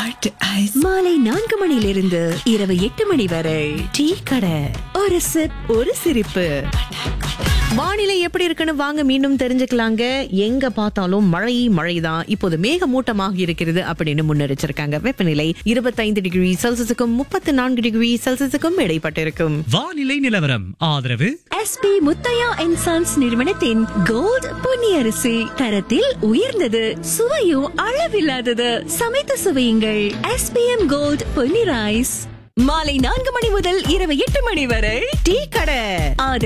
மாலை 4 மணியிலிருந்து இரவு 8 மணி வரை டீ கடை. ஒரு சிப் ஒரு சிரிப்பு. வானிலை எப்படி இருக்குன்னு வாங்க மீண்டும் தெரிஞ்சுக்கலாங்க. எங்க பார்த்தாலும் மழைதான். இப்போது மேகமூட்டமாக இருக்கிறது அப்படின்னு முன்னெச்சரிச்சிருக்காங்க. வெப்பநிலை 25 டிகிரி செல்சியஸுக்கும் 34 டிகிரி செல்சியஸுக்கும் இடைப்பட்டிருக்கும். வானிலை நிலவரம் ஆதரவு எஸ்பி முத்தையா அண்ட் சன்ஸ் நிறுவனத்தின் கோல்ட் பொன்னியரிசி. தரத்தில் உயர்ந்தது, சுவையும் அளவில்லாதது. சமைத்து சுவையுங்கள். SPM gold Ponni rice. மாலை 4 மணி முதல் இரவு 8 மணி வரை டீ கடை.